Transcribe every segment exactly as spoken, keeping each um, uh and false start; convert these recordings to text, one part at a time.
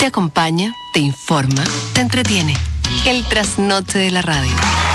Te acompaña, te informa, te entretiene. El trasnoche de la radio.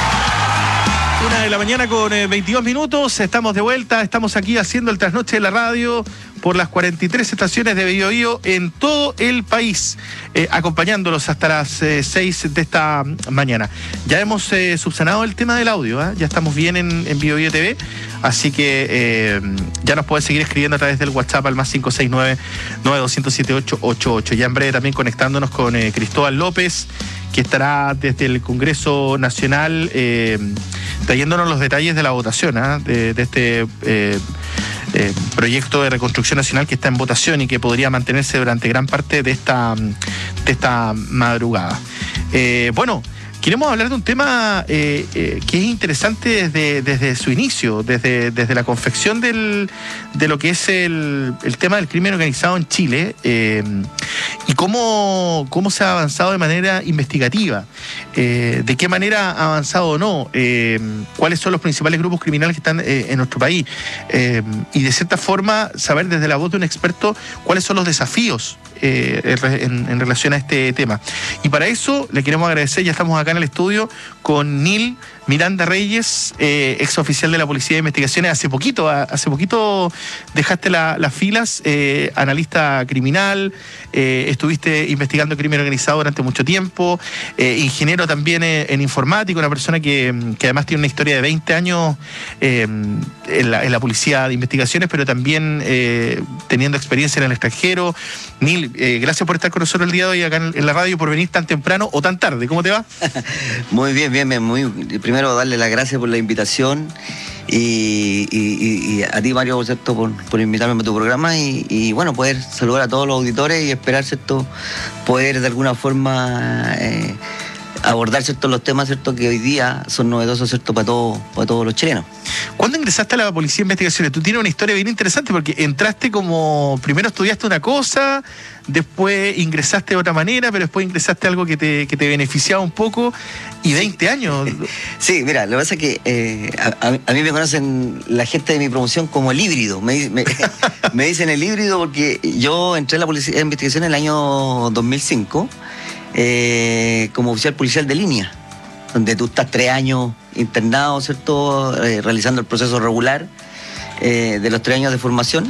Una de la mañana con eh, veintidós minutos, estamos de vuelta, estamos aquí haciendo el trasnoche de la radio por las cuarenta y tres estaciones de Bío Bío en todo el país, eh, acompañándolos hasta las eh, seis de esta mañana. Ya hemos eh, subsanado el tema del audio, ¿eh? Ya estamos bien en, en Bío Bío T V, así que eh, ya nos puedes seguir escribiendo a través del WhatsApp al más cinco seis nueve, nueve dos cero siete ocho ocho ocho. Ya en breve también conectándonos con eh, Cristóbal López, que estará desde el Congreso Nacional eh, trayéndonos los detalles de la votación, ¿eh? de, de este eh, eh, proyecto de reconstrucción nacional que está en votación y que podría mantenerse durante gran parte de esta, de esta madrugada. Eh, bueno, queremos hablar de un tema eh, eh, que es interesante desde, desde su inicio, desde, desde la confección del, de lo que es el, el tema del crimen organizado en Chile eh, y cómo, cómo se ha avanzado de manera investigativa, eh, de qué manera ha avanzado o no, eh, cuáles son los principales grupos criminales que están eh, en nuestro país eh, y de cierta forma saber desde la voz de un experto cuáles son los desafíos Eh, en, en relación a este tema. Y para eso le queremos agradecer, ya estamos acá en el estudio con Nil Miranda Reyes, eh, ex oficial de la Policía de Investigaciones. Hace poquito, hace poquito dejaste la, las filas, eh, analista criminal, eh, estuviste investigando crimen organizado durante mucho tiempo, eh, ingeniero también en, en informática, una persona que, que además tiene una historia de veinte años eh, en, la, en la Policía de Investigaciones, pero también eh, teniendo experiencia en el extranjero. Nil, eh, gracias por estar con nosotros el día de hoy acá en, en la radio, por venir tan temprano o tan tarde. ¿Cómo te va? Muy bien, bien, bien. Muy, primero darle las gracias por la invitación y, y, y a ti, Mario, por, ¿cierto? por, por invitarme a tu programa y, y bueno, poder saludar a todos los auditores y esperar, ¿cierto? Poder de alguna forma eh, abordar, ¿cierto? Los temas, ¿cierto? Que hoy día son novedosos, ¿cierto? Para, todo, para todos los chilenos. ¿Cuándo ingresaste a la Policía de Investigaciones? Tú tienes una historia bien interesante porque entraste como, primero estudiaste una cosa, después ingresaste de otra manera, pero después ingresaste a algo que te, que te beneficiaba un poco, y veinte años. Sí, mira, lo que pasa es que eh, a, a mí me conocen la gente de mi promoción como el híbrido. Me, me, me dicen el híbrido porque yo entré a la Policía de Investigación en el año dos mil cinco eh, como oficial policial de línea, donde tú estás tres años internado, ¿cierto? Eh, realizando el proceso regular eh, de los tres años de formación.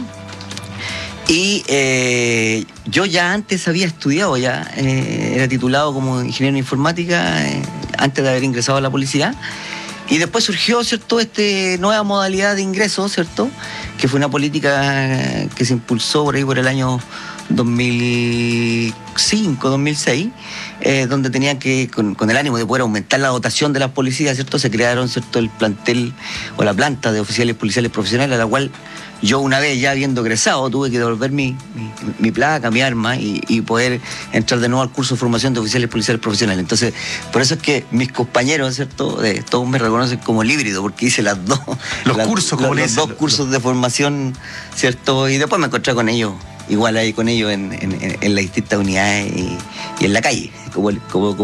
Y eh, yo ya antes había estudiado, ya eh, era titulado como ingeniero en informática eh, antes de haber ingresado a la policía. Y después surgió, ¿cierto?, esta nueva modalidad de ingreso, ¿cierto?, que fue una política que se impulsó por ahí por el año dos mil cinco, dos mil seis, eh, donde tenían que, con, con el ánimo de poder aumentar la dotación de las policías, ¿cierto?, se crearon, ¿cierto?, el plantel o la planta de oficiales policiales profesionales, a la cual yo, una vez ya habiendo egresado, tuve que devolver mi, mi, mi placa, mi arma y, y poder entrar de nuevo al curso de formación de oficiales policiales profesionales. Entonces, por eso es que mis compañeros, ¿cierto?, de, todos me reconocen como el híbrido, porque hice las dos, los las, cursos, como los, le los dicen, dos cursos los... de formación, ¿cierto? Y después me encontré con ellos, igual ahí con ellos en, en, en las distintas unidades y, y en la calle, como, como, como